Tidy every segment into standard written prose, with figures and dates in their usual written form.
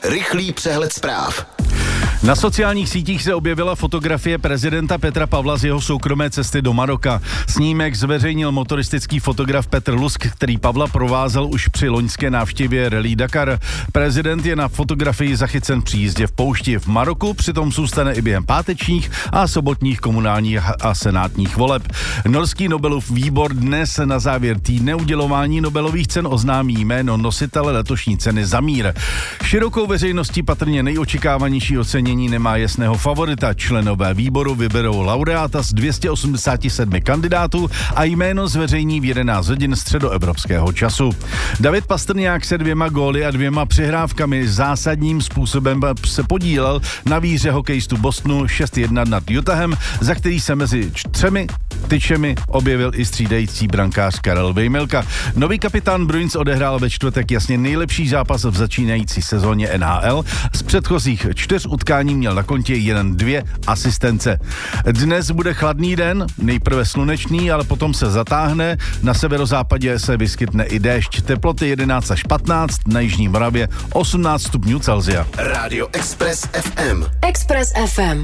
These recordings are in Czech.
Rychlý přehled zpráv. Na sociálních sítích se objevila fotografie prezidenta Petra Pavla z jeho soukromé cesty do Maroka. Snímek zveřejnil motoristický fotograf Petr Lusk, který Pavla provázel už při loňské návštěvě Rallye Dakar. Prezident je na fotografii zachycen při jízdě v poušti v Maroku, přitom zůstane i během pátečních a sobotních komunálních a senátních voleb. Norský Nobelův výbor dnes na závěr týdne udělování Nobelových cen oznámí jméno nositele letošní ceny za mír. Širokou veřejností patrně nejočekávanější ocenění nemá jasného favorita. Členové výboru vyberou laureáta z 287 kandidátů a jméno zveřejní v 11 hodin středoevropského času. David Pastrňák se 2 góly a 2 přihrávkami zásadním způsobem se podílel na výhře hokejistů Bostonu 6-1 nad Utahem, za který se mezi 3 tyčemi objevil i střídající brankář Karel Vejmelka. Nový kapitán Bruins odehrál ve čtvrtek jasně nejlepší zápas v začínající sezóně NHL. Z předchozích 4 utkání měl na kontě jen 2 asistence. Dnes bude chladný den, nejprve slunečný, ale potom se zatáhne. Na severozápadě se vyskytne i déšť. Teploty 11 až 15, na jižní Moravě 18 stupňů Celsia. Radio Express FM. Express FM.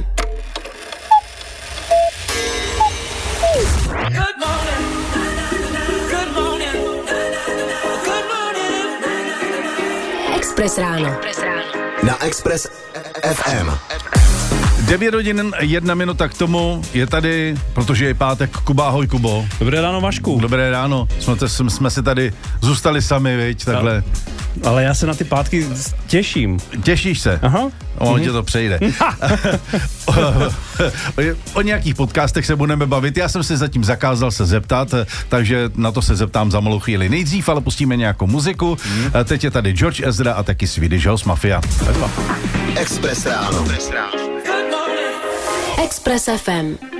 Good morning. Good morning. Good morning. Express ráno. Na Express FM. 9 hodin, 1 minuta k tomu je tady, protože je pátek. Kuba, ahoj Kubo. Dobré ráno, Vašku. Dobré ráno. Jsme si tady zůstali sami, viď, takhle. Ale já se na ty pátky těším. Těšíš se? Aha. On tě to přejde. O nějakých podcastech se budeme bavit. Já jsem si zatím zakázal se zeptat, takže na to se zeptám za malou chvíli. Nejdřív ale pustíme nějakou muziku. Teď je tady George Ezra a taky Swedish House Mafia. Express ráno. Express FM.